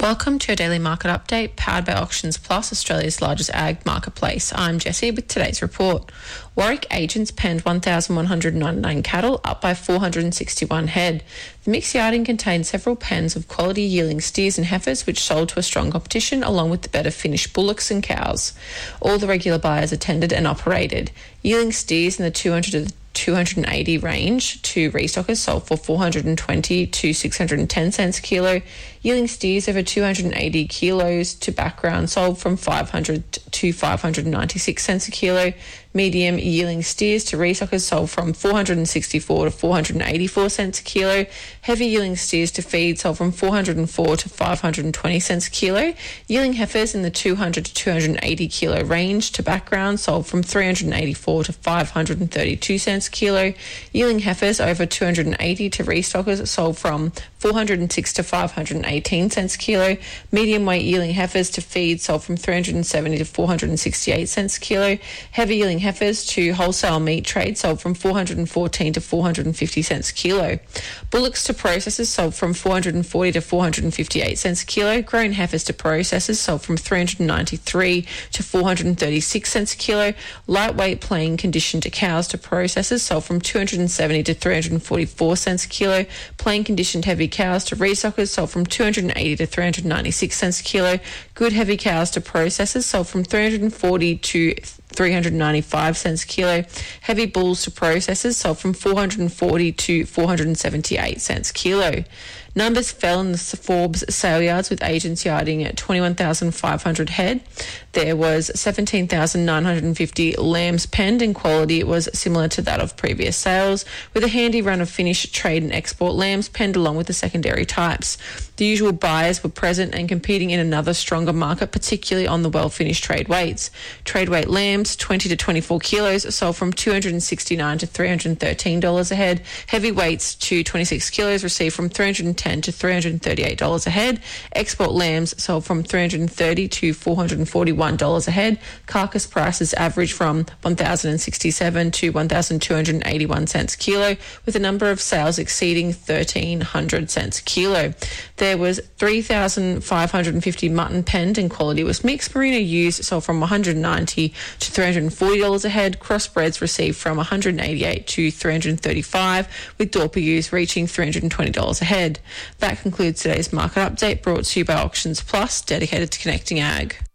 Welcome to your daily market update, powered by Auctions Plus, Australia's largest ag marketplace. I'm Jessie with today's report. Warwick agents penned 1,199 cattle, up by 461 head. The mixed yarding contained several pens of quality yielding steers and heifers, which sold to a strong competition, along with the better finished bullocks and cows. All the regular buyers attended and operated. Yielding steers in the 200 to 280 range to restockers sold for 420 to 610 cents a kilo. Yielding steers over 280 kilos to background sold from 500 to 596 cents a kilo. Medium yielding steers to restockers sold from 464 to 484 cents a kilo. Heavy yielding steers to feed sold from 404 to 520 cents a kilo. Yielding heifers in the 200 to 280 kilo range to background sold from 384 to 532 cents a kilo. Yielding heifers over 280 to restockers sold from 406 to 518 cents a kilo. Medium weight yielding heifers to feed sold from 370 to 468 cents a kilo. Heavy yielding heifers to wholesale meat trade sold from 414 to 450 cents a kilo. Bullocks to processors sold from 440 to 458 cents a kilo. Grown heifers to processors sold from 393 to 436 cents a kilo. Lightweight plain conditioned cows to processors sold from 270 to 344 cents a kilo. Plain conditioned heavy cows to restockers sold from 280 to 396 cents a kilo. Good heavy cows to processors sold from 340 to 395 cents a kilo. Heavy bulls to processors sold from 440 to 478 cents a kilo. Numbers fell in the Forbes sale yards, with agents yarding at 21,500 head. There was 17,950 lambs penned, and quality was similar to that of previous sales, with a handy run of finished trade and export lambs penned along with the secondary types. The usual buyers were present and competing in another stronger market, particularly on the well-finished trade weights. Trade weight lambs, 20 to 24 kilos, sold from $269 to $313 a head. Heavy weights to 26 kilos received from $310 to $338 a head. Export lambs sold from $330 to $441 a head. Carcass prices averaged from $1,067 to $1,281 cents a kilo, with a number of sales exceeding 1,300 cents a kilo. There was 3,550 mutton penned, and quality was mixed. Merino ewes sold from $190 to $340 a head. Crossbreds received from $188 to $335, with Dorper ewes reaching $320 a head. That concludes today's market update, brought to you by Auctions Plus, dedicated to connecting ag.